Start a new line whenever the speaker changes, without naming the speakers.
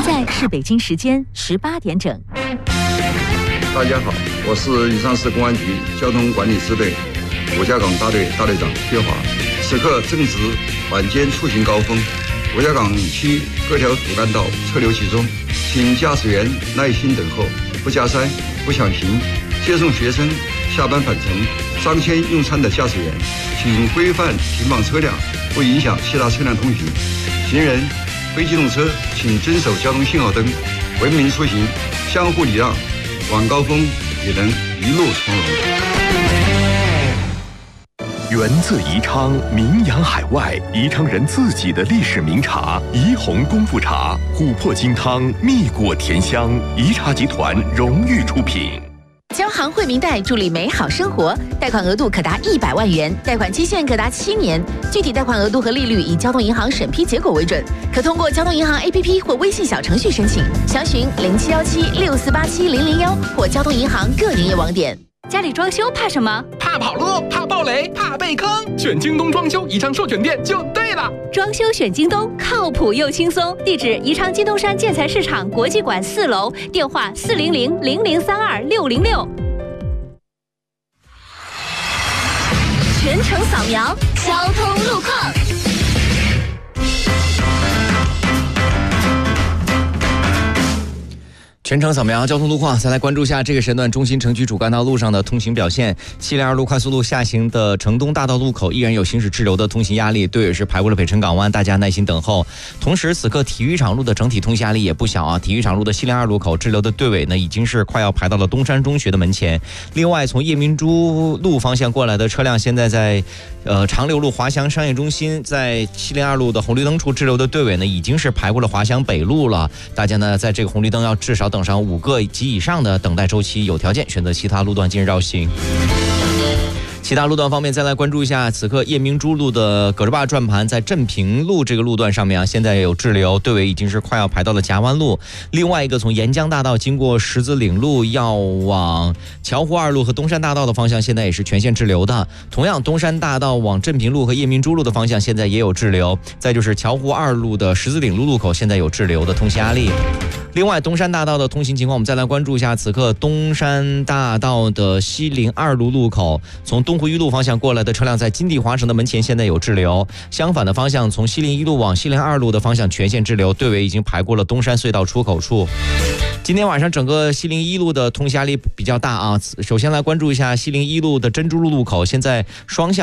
在是北京时间18点整。
大家好，我是宜昌市公安局交通管理支队五家港大队大队长薛华。此刻正值晚间出行高峰，五家港区各条主干道车流集中，请驾驶员耐心等候，不加塞、不抢行。接送学生下班返程、商圈用餐的驾驶员，请规范停放车辆，不影响其他车辆通行。行人、非机动车请遵守交通信号灯，文明出行，相互礼让，晚高峰也能一路从容。
源自宜昌，名扬海外，宜昌人自己的历史名茶宜红功夫茶，琥珀金汤，蜜果甜香，宜茶集团荣誉出品。
交行惠民贷助力美好生活，贷款额度可达100万元，贷款期限可达7年，具体贷款额度和利率以交通银行审批结果为准，可通过交通银行 APP 或微信小程序申请，详询071764870001或交通银行各营业网点。
家里装修怕什么？
怕跑路，怕暴雷，怕被坑。选京东装修宜昌授权店就对了。
装修选京东，靠谱又轻松。地址：宜昌金东山建材市场国际馆4楼，电话400-0032-606。全程扫描交通路况。
全程扫描交通路况，再来关注一下这个时段中心城区主干道路上的通行表现。702路快速路下行的城东大道路口依然有行驶滞留的通行压力，队尾是排过了北辰港湾，大家耐心等候。同时，此刻体育场路的整体通行压力也不小啊。体育场路的702路口滞留的队尾呢，已经是快要排到了东山中学的门前。另外，从叶明珠路方向过来的车辆，现在在长流路华翔商业中心，在702路的红绿灯处滞留的队尾呢，已经是排过了华翔北路了。大家呢，在这个红绿灯要至少等上5个及以上的等待周期，有条件选择其他路段进行绕行。其他路段方面，再来关注一下，此刻叶明珠路的葛洲坝转盘在镇平路这个路段上面啊，现在有滞留，队尾已经是快要排到了夹湾路。另外一个从沿江大道经过十字岭路要往侨湖2路和东山大道的方向，现在也是全线滞留的。同样，东山大道往镇平路和叶明珠路的方向现在也有滞留。再就是侨湖2路的十字岭路路口现在有滞留的通行压力。另外，东山大道的通行情况，我们再来关注一下。此刻东山大道的西陵2路路口，从东湖1路方向过来的车辆在金地华城的门前现在有滞留。相反的方向，从西陵1路往西陵2路的方向全线滞留，队尾已经排过了东山隧道出口处。今天晚上整个西陵1路的通行压力比较大啊。首先来关注一下西陵1路的珍珠路路口，现在双向